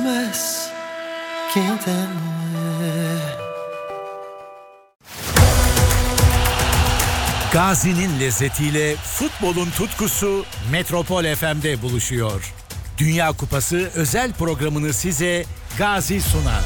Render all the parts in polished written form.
más que tener. Gazi'nin lezzetiyle futbolun tutkusu Metropol FM'de buluşuyor. Dünya Kupası özel programını size Gazi sunar.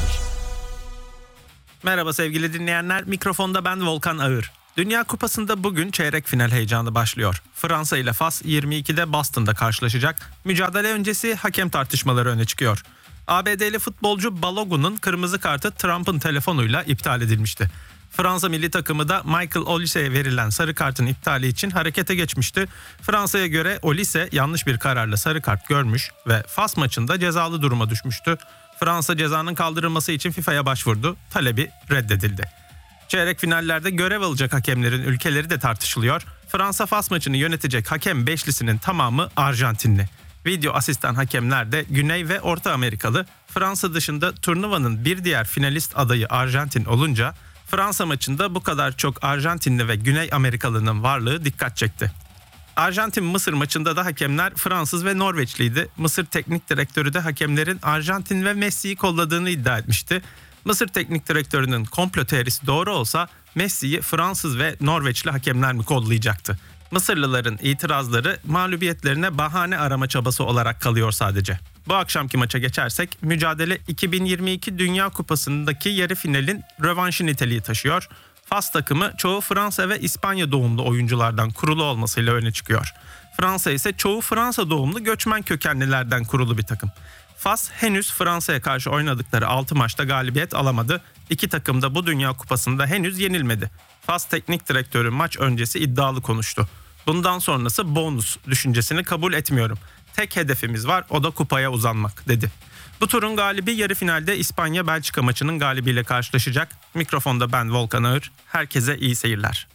Merhaba sevgili dinleyenler, mikrofonda ben Volkan Ağır. Dünya Kupası'nda bugün çeyrek final heyecanı başlıyor. Fransa ile Fas 22'de Boston'da karşılaşacak. Mücadele öncesi hakem tartışmaları öne çıkıyor. ABD'li futbolcu Balogun'un kırmızı kartı Trump'ın telefonuyla iptal edilmişti. Fransa milli takımı da Michael Olise'ye verilen sarı kartın iptali için harekete geçmişti. Fransa'ya göre Olise yanlış bir kararla sarı kart görmüş ve Fas maçında cezalı duruma düşmüştü. Fransa cezanın kaldırılması için FIFA'ya başvurdu. Talebi reddedildi. Çeyrek finallerde görev alacak hakemlerin ülkeleri de tartışılıyor. Fransa-Fas maçını yönetecek hakem beşlisinin tamamı Arjantinli. Video asistan hakemler de Güney ve Orta Amerikalı. Fransa dışında turnuvanın bir diğer finalist adayı Arjantin olunca Fransa maçında bu kadar çok Arjantinli ve Güney Amerikalının varlığı dikkat çekti. Arjantin-Mısır maçında da hakemler Fransız ve Norveçliydi. Mısır teknik direktörü de hakemlerin Arjantin ve Messi'yi kolladığını iddia etmişti. Mısır teknik direktörünün komplo teorisi doğru olsa Messi'yi Fransız ve Norveçli hakemler mi kollayacaktı? Mısırlıların itirazları mağlubiyetlerine bahane arama çabası olarak kalıyor sadece. Bu akşamki maça geçersek mücadele 2022 Dünya Kupası'ndaki yarı finalin rövanşı niteliği taşıyor. Fas takımı çoğu Fransa ve İspanya doğumlu oyunculardan kurulu olmasıyla öne çıkıyor. Fransa ise çoğu Fransa doğumlu göçmen kökenlilerden kurulu bir takım. Fas henüz Fransa'ya karşı oynadıkları 6 maçta galibiyet alamadı. İki takım da bu Dünya Kupası'nda henüz yenilmedi. Fas teknik direktörü maç öncesi iddialı konuştu. Bundan sonrası bonus düşüncesini kabul etmiyorum. Tek hedefimiz var, o da kupaya uzanmak dedi. Bu turun galibi yarı finalde İspanya-Belçika maçının galibiyle karşılaşacak. Mikrofonda ben Volkan Ağır. Herkese iyi seyirler.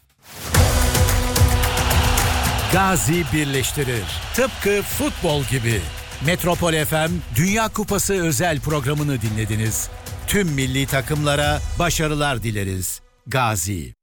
Gazi birleştirir. Tıpkı futbol gibi. Metropol FM Dünya Kupası özel programını dinlediniz. Tüm milli takımlara başarılar dileriz. Gazi.